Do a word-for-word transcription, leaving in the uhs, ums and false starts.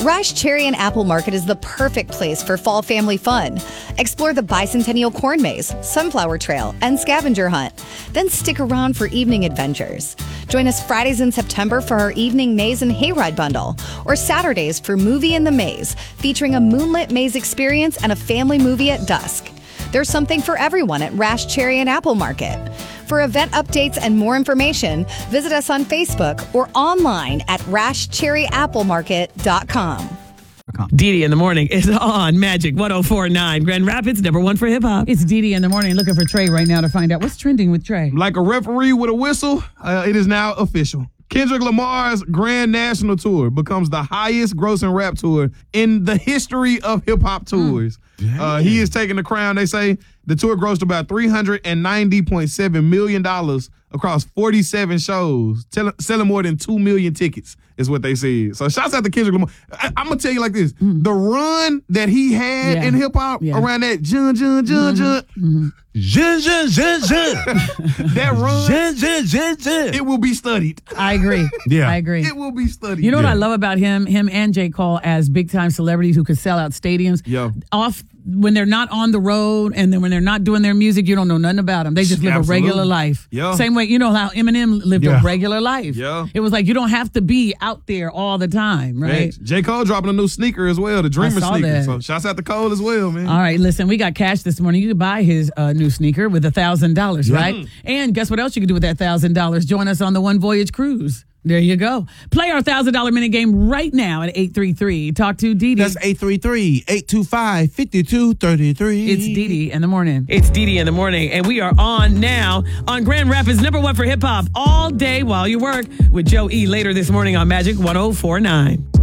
Rice Cherry and Apple Market is the perfect place for fall family fun. Explore the Bicentennial Corn Maze, Sunflower Trail, and Scavenger Hunt. Then stick around for evening adventures. Join us Fridays in September for our evening maze and hayride bundle, or Saturdays for Movie in the Maze, featuring a moonlit maze experience and a family movie at dusk. There's something for everyone at Rash Cherry and Apple Market. For event updates and more information, visit us on Facebook or online at rash cherry apple market dot com. Dee Dee in the morning is on Magic one oh four point nine. Grand Rapids, number one for hip hop. It's Dee Dee in the morning looking for Trey right now to find out what's trending with Trey. Like a referee with a whistle, uh, it is now official. Kendrick Lamar's Grand National Tour becomes the highest grossing rap tour in the history of hip hop tours. Mm. Uh, he is taking the crown. They say the tour grossed about three hundred ninety point seven million dollars across forty-seven shows, tell, selling more than two million tickets is what they said. So shouts out to Kendrick Lamar. I, I'm going to tell you like this. Mm. The run that he had Yeah. in hip-hop Yeah. around that jun, jun, jun, jun, Mm-hmm. Zin, zin, zin, zin. that run, Zin, zin, zin, zin. it will be studied. I agree. Yeah. I agree. It will be studied. You know what Yeah. I love about him, him and J. Cole as big-time celebrities who could sell out stadiums? Yeah. Off when they're not on the road and then when they're not doing their music, you don't know nothing about them. They just live Absolutely. a regular life. Yeah. Same way, you know how Eminem lived Yeah. a regular life. Yeah. It was like you don't have to be out there all the time, right? Hey, J. Cole dropping a new sneaker as well, the Dreamer saw sneaker. that. So shouts out to Cole as well, man. All right, listen, we got cash this morning. You could buy his uh, new sneaker with a thousand dollars, right? And guess what else you can do with that thousand dollars? Join us on the One Voyage Cruise. There you go. Play our thousand dollar minute game right now at eight three three. Talk to Dee Dee. That's eight three three, eight two five, five two three three. It's Dee Dee in the morning. It's Dee Dee in the morning, and we are on now on Grand Rapids, number one for hip hop, all day while you work with Joe E. later this morning on Magic one oh four point nine.